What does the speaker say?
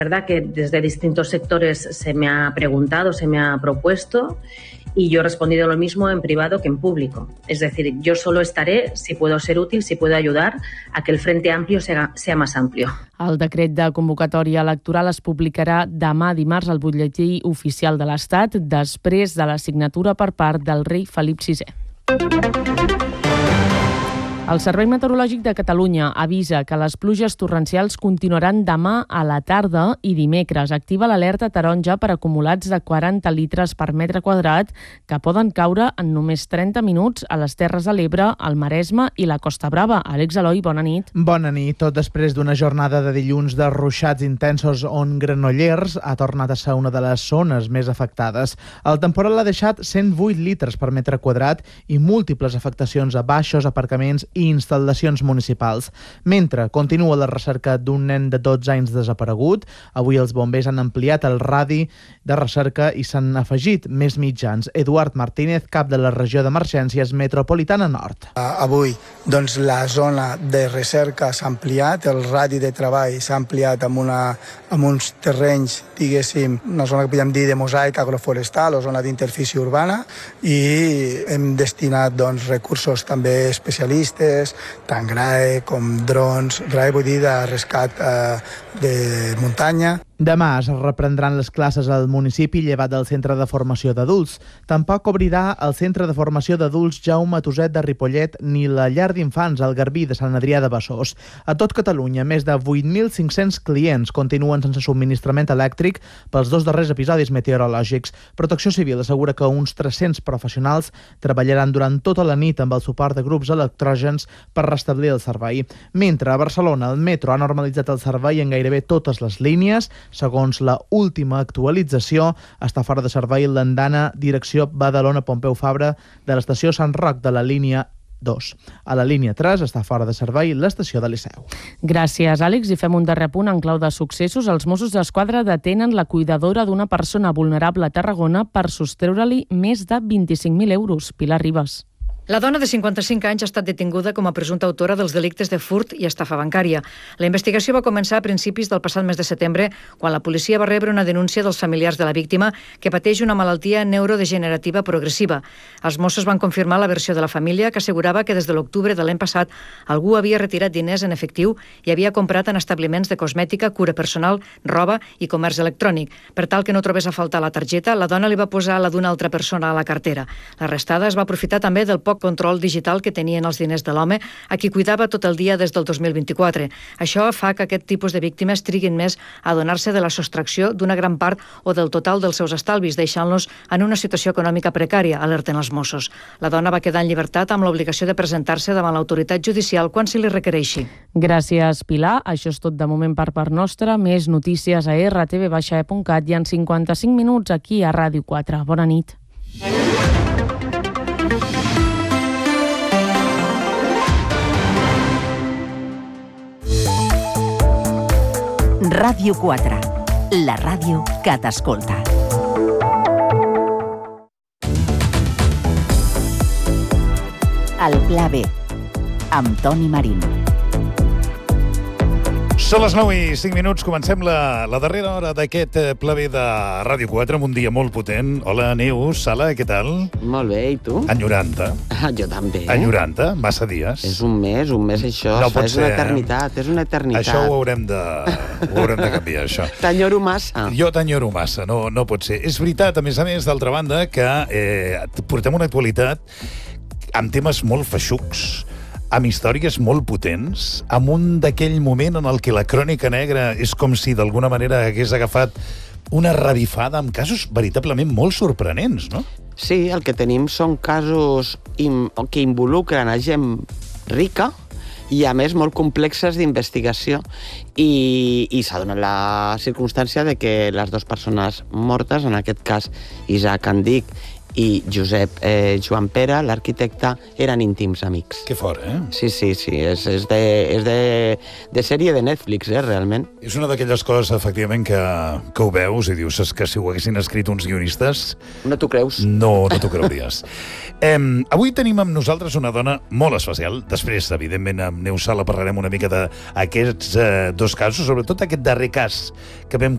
verdad que desde distintos sectores se me ha preguntado, se me ha propuesto y yo he respondido lo mismo en privado que en público. Es decir, yo solo estaré si puedo ser útil, si puedo ayudar a que el Frente Amplio sea más amplio. El decret de convocatòria electoral es publicarà demà dimarts al Butlletí Oficial de l'Estat, després de la signatura per part del rei Felip VI. El Servei Meteorològic de Catalunya avisa que les pluges torrencials continuaran demà a la tarda i dimecres. Activa l'alerta taronja per acumulats de 40 litres per metre quadrat que poden caure en només 30 minuts a les Terres de l'Ebre, al Maresme i la Costa Brava. Àlex Eloi, bona nit. Bona nit. Tot després d'una jornada de dilluns de ruixats intensos on Granollers ha tornat a ser una de les zones més afectades. El temporal ha deixat 108 litres per metre quadrat i múltiples afectacions a baixos, aparcaments i instal·lacions municipals. Mentre continua la recerca d'un nen de 12 anys desaparegut, avui els bombers han ampliat el radi de recerca i s'han afegit més mitjans. Eduard Martínez, cap de la regió d'emergències metropolitana nord. Avui, doncs, la zona de recerca s'ha ampliat, el radi de treball s'ha ampliat amb uns terrenys, diguéssim, una zona que podríem dir de mosaic agroforestal o zona d'interfície urbana, i hem destinat recursos també especialistes, tant GRAE com drons, RAE vull dir de rescat de muntanya. Demà es reprendran les classes al municipi llevat del Centre de Formació d'Adults. Tampoc obrirà el Centre de Formació d'Adults Jaume Tuset de Ripollet ni la Llar d'Infants al Garbí de Sant Adrià de Besòs. A tot Catalunya, més de 8.500 clients continuen sense subministrament elèctric pels dos darrers episodis meteorològics. Protecció Civil assegura que uns 300 professionals treballaran durant tota la nit amb el suport de grups electrògens per restablir el servei. Mentre a Barcelona el metro ha normalitzat el servei en gairebé totes les línies. Segons la última actualització, està fora de servei l'andana direcció Badalona-Pompeu Fabra de l'estació Sant Roc de la línia 2. A la línia 3 està fora de servei l'estació de Liceu. Gràcies, Àlex. I fem un darrer punt en clau de successos. Els Mossos d'Esquadra detenen la cuidadora d'una persona vulnerable a Tarragona per sostreure-li més de 25.000 euros. Pilar Ribas. La dona de 55 anys ha estat detinguda com a presumpta autora dels delictes de furt i estafa bancària. La investigació va començar a principis del passat mes de setembre, quan la policia va rebre una denúncia dels familiars de la víctima que pateix una malaltia neurodegenerativa progressiva. Els Mossos van confirmar la versió de la família, que assegurava que des de l'octubre de l'any passat algú havia retirat diners en efectiu i havia comprat en establiments de cosmètica, cura personal, roba i comerç electrònic. Per tal que no trobés a faltar la targeta, la dona li va posar la d'una altra persona a la cartera. L'arrestada es va aprofitar també del poc control digital que tenien els diners de l'home, a qui cuidava tot el dia des del 2024. Això fa que aquest tipus de víctimes triguin més a adonar-se de la sostracció d'una gran part o del total dels seus estalvis, deixant-los en una situació econòmica precària, alerten els Mossos. La dona va quedar en llibertat amb l'obligació de presentar-se davant l'autoritat judicial quan se li requereixi. Gràcies, Pilar. Això és tot de moment per part nostra. Més notícies a rtv-e.cat i en 55 minuts aquí a Ràdio 4. Bona nit. Ràdio 4, la ràdio que t'escolta. El Pla B, amb Toni Marín. Són les 9:05, comencem la darrera hora d'aquest Pla B de Ràdio 4 amb un dia molt potent. Hola, Neus, Sala, què tal? Molt bé, i tu? Enyorant-te. Jo també. Enyorant-te, massa dies. És un mes això. No pot és ser, una eternitat, és una eternitat. Això ho haurem de canviar, això. T'enyoro massa. Jo t'enyoro massa, no pot ser. És veritat, a més, d'altra banda, que portem una actualitat amb temes molt feixucs, amb històries molt potents, amb un d'aquell moment en el que la crònica negra és com si d'alguna manera hagués agafat una revifada amb casos veritablement molt sorprenents, no? Sí, el que tenim són casos que involucren a gent rica i, a més, molt complexes d'investigació. I s'ha donat la circumstància de que les dues persones mortes, en aquest cas Isaac Andic i Josep Joan Pere, l'arquitecte, eren íntims amics. Que fort, eh? Sí, és de sèrie de Netflix, realment. És una d'aquelles coses, efectivament, que ho veus i dius que si ho haguessin escrit uns guionistes... No t'ho creus? No t'ho creuries. Avui tenim amb nosaltres una dona molt especial. Després, evidentment, amb Neus Sala parlarem una mica d'aquests dos casos, sobretot aquest darrer cas que vam